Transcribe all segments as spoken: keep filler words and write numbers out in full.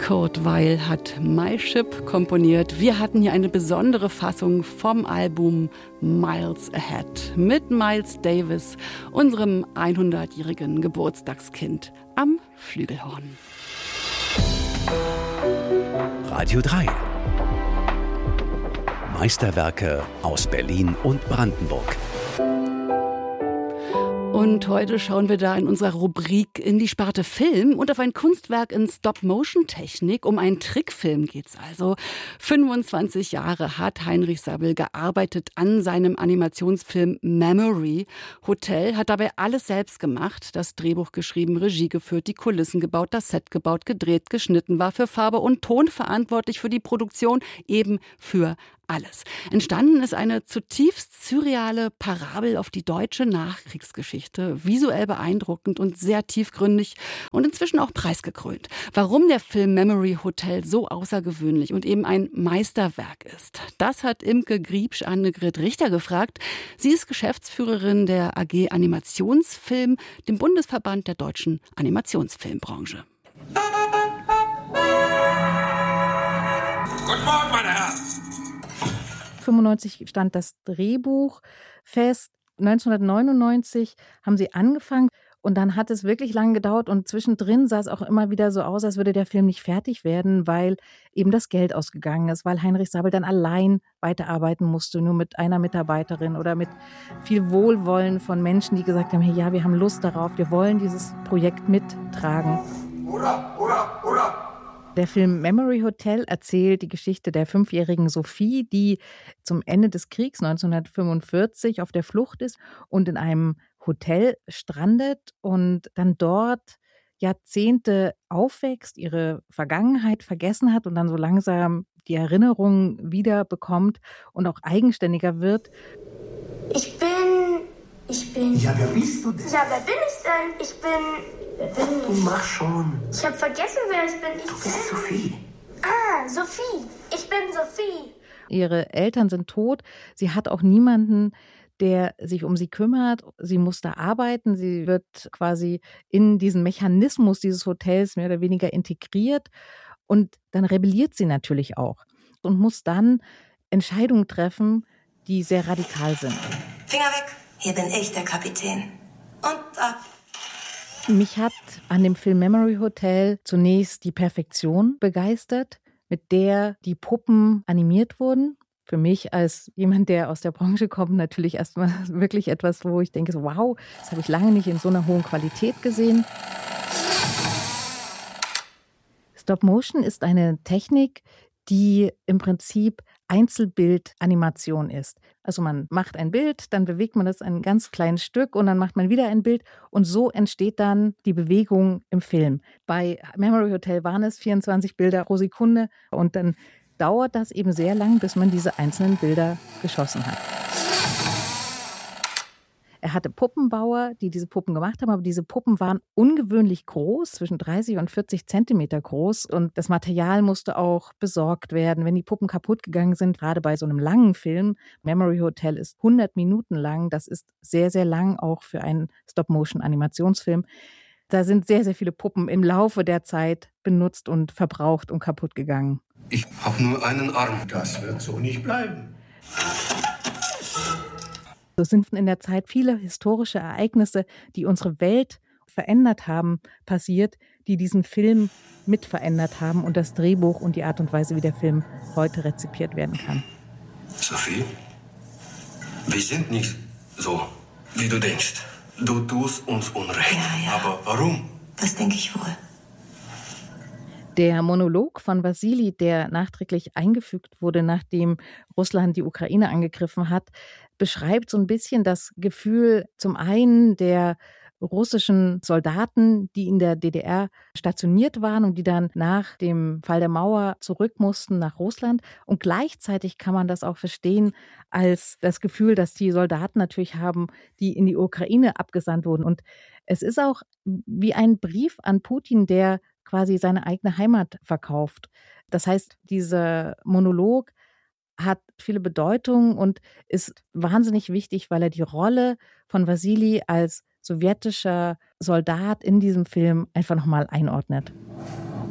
Kurt Weill hat My Ship komponiert. Wir hatten hier eine besondere Fassung vom Album Miles Ahead mit Miles Davis, unserem hundertjährigen Geburtstagskind am Flügelhorn. Radio drei. Meisterwerke aus Berlin und Brandenburg. Und heute schauen wir da in unserer Rubrik in die Sparte Film und auf ein Kunstwerk in Stop-Motion-Technik. Um einen Trickfilm geht's also. fünfundzwanzig Jahre hat Heinrich Sabbel gearbeitet an seinem Animationsfilm Memory. Hotel hat dabei alles selbst gemacht. Das Drehbuch geschrieben, Regie geführt, die Kulissen gebaut, das Set gebaut, gedreht, geschnitten, war für Farbe und Ton verantwortlich, für die Produktion, eben für alles. Entstanden ist eine zutiefst surreale Parabel auf die deutsche Nachkriegsgeschichte. Visuell beeindruckend und sehr tiefgründig und inzwischen auch preisgekrönt. Warum der Film Memory Hotel so außergewöhnlich und eben ein Meisterwerk ist, das hat Imke Griebsch Annegret Richter gefragt. Sie ist Geschäftsführerin der A G Animationsfilm, dem Bundesverband der deutschen Animationsfilmbranche. Guten Morgen, meine Herren! fünfundneunzig stand das Drehbuch fest. neunzehnhundertneunundneunzig haben sie angefangen und dann hat es wirklich lange gedauert und zwischendrin sah es auch immer wieder so aus, als würde der Film nicht fertig werden, weil eben das Geld ausgegangen ist, weil Heinrich Sabbel dann allein weiterarbeiten musste, nur mit einer Mitarbeiterin oder mit viel Wohlwollen von Menschen, die gesagt haben, hey, ja, wir haben Lust darauf, wir wollen dieses Projekt mittragen. Hurra, hurra, hurra! Der Film Memory Hotel erzählt die Geschichte der fünfjährigen Sophie, die zum Ende des Kriegs neunzehnhundertfünfundvierzig auf der Flucht ist und in einem Hotel strandet und dann dort Jahrzehnte aufwächst, ihre Vergangenheit vergessen hat und dann so langsam die Erinnerungen wieder bekommt und auch eigenständiger wird. Ich bin... Ich bin... Ja, wer bist du denn? Ja, wer bin ich denn? Ich bin... Wer bin Du ich? mach schon. Ich habe vergessen, wer ich bin. Ich Du bist Sophie. Ah, Sophie. Ich bin Sophie. Ihre Eltern sind tot. Sie hat auch niemanden, der sich um sie kümmert. Sie muss da arbeiten. Sie wird quasi in diesen Mechanismus dieses Hotels mehr oder weniger integriert. Und dann rebelliert sie natürlich auch und muss dann Entscheidungen treffen, die sehr radikal sind. Finger weg. Hier bin ich der Kapitän. Und ab. Mich hat an dem Film Memory Hotel zunächst die Perfektion begeistert, mit der die Puppen animiert wurden. Für mich als jemand, der aus der Branche kommt, natürlich erstmal wirklich etwas, wo ich denke, so, wow, das habe ich lange nicht in so einer hohen Qualität gesehen. Stop Motion ist eine Technik, die im Prinzip Einzelbildanimation ist. Also man macht ein Bild, dann bewegt man das ein ganz kleines Stück und dann macht man wieder ein Bild und so entsteht dann die Bewegung im Film. Bei Memory Hotel waren es vierundzwanzig Bilder pro Sekunde und dann dauert das eben sehr lang, bis man diese einzelnen Bilder geschossen hat. Er hatte Puppenbauer, die diese Puppen gemacht haben, aber diese Puppen waren ungewöhnlich groß, zwischen dreißig und vierzig Zentimeter groß. Und das Material musste auch besorgt werden, wenn die Puppen kaputt gegangen sind, gerade bei so einem langen Film. Memory Hotel ist hundert Minuten lang, das ist sehr, sehr lang auch für einen Stop-Motion-Animationsfilm. Da sind sehr, sehr viele Puppen im Laufe der Zeit benutzt und verbraucht und kaputt gegangen. Ich habe nur einen Arm. Das wird so nicht bleiben. Es sind in der Zeit viele historische Ereignisse, die unsere Welt verändert haben, passiert, die diesen Film mit verändert haben und das Drehbuch und die Art und Weise, wie der Film heute rezipiert werden kann. Sophie, wir sind nicht so, wie du denkst. Du tust uns Unrecht. Ja, ja. Aber warum? Das denke ich wohl. Der Monolog von Wassili, der nachträglich eingefügt wurde, nachdem Russland die Ukraine angegriffen hat, beschreibt so ein bisschen das Gefühl zum einen der russischen Soldaten, die in der D D R stationiert waren und die dann nach dem Fall der Mauer zurück mussten nach Russland. Und gleichzeitig kann man das auch verstehen als das Gefühl, dass die Soldaten natürlich haben, die in die Ukraine abgesandt wurden. Und es ist auch wie ein Brief an Putin, der quasi seine eigene Heimat verkauft. Das heißt, dieser Monolog hat viele Bedeutungen und ist wahnsinnig wichtig, weil er die Rolle von Wassili als sowjetischer Soldat in diesem Film einfach nochmal einordnet.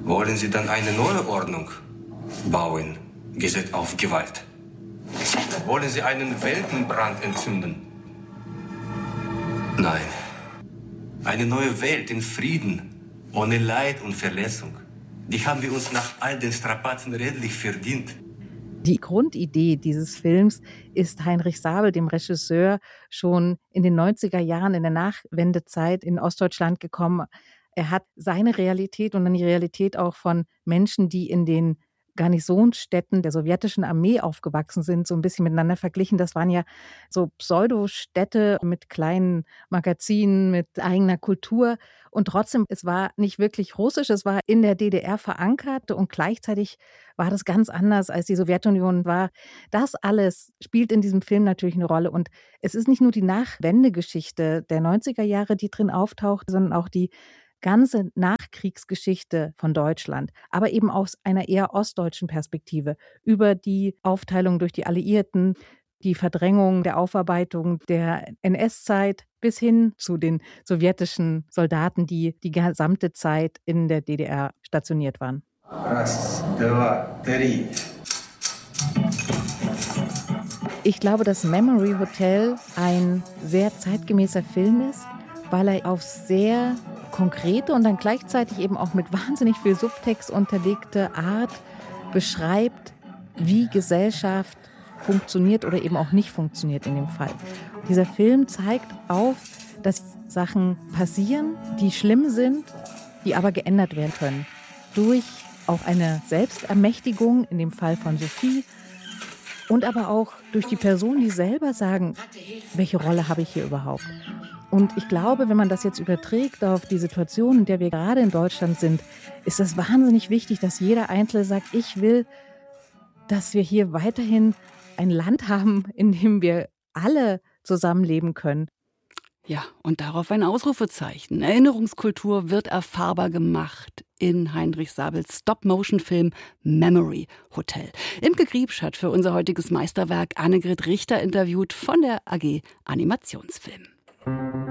Wollen Sie dann eine neue Ordnung bauen, gesetzt auf Gewalt? Wollen Sie einen Weltenbrand entzünden? Nein. Eine neue Welt in Frieden, ohne Leid und Verletzung. Die haben wir uns nach all den Strapazen redlich verdient. Die Grundidee dieses Films ist Heinrich Sabel, dem Regisseur, schon in den neunziger Jahren in der Nachwendezeit in Ostdeutschland gekommen. Er hat seine Realität und dann die Realität auch von Menschen, die in den Garnisonsstädten der sowjetischen Armee aufgewachsen sind, so ein bisschen miteinander verglichen. Das waren ja so Pseudostädte mit kleinen Magazinen, mit eigener Kultur. Und trotzdem, es war nicht wirklich russisch, es war in der D D R verankert und gleichzeitig war das ganz anders, als die Sowjetunion war. Das alles spielt in diesem Film natürlich eine Rolle. Und es ist nicht nur die Nachwendegeschichte der neunziger Jahre, die drin auftaucht, sondern auch die ganze Nachkriegsgeschichte von Deutschland, aber eben aus einer eher ostdeutschen Perspektive über die Aufteilung durch die Alliierten, die Verdrängung der Aufarbeitung der N S-Zeit bis hin zu den sowjetischen Soldaten, die die gesamte Zeit in der D D R stationiert waren. Раз, два, три. Ich glaube, dass Memory Hotel ein sehr zeitgemäßer Film ist, weil er auf sehr konkrete und dann gleichzeitig eben auch mit wahnsinnig viel Subtext unterlegte Art beschreibt, wie Gesellschaft funktioniert oder eben auch nicht funktioniert in dem Fall. Dieser Film zeigt auf, dass Sachen passieren, die schlimm sind, die aber geändert werden können. Durch auch eine Selbstermächtigung, in dem Fall von Sophie, und aber auch durch die Personen, die selber sagen, welche Rolle habe ich hier überhaupt? Und ich glaube, wenn man das jetzt überträgt auf die Situation, in der wir gerade in Deutschland sind, ist es wahnsinnig wichtig, dass jeder Einzelne sagt, ich will, dass wir hier weiterhin ein Land haben, in dem wir alle zusammenleben können. Ja, und darauf ein Ausrufezeichen. Erinnerungskultur wird erfahrbar gemacht in Heinrich Sabels Stop-Motion-Film Memory Hotel. Imke Griebsch hat für unser heutiges Meisterwerk Annegret Richter interviewt von der A G Animationsfilm.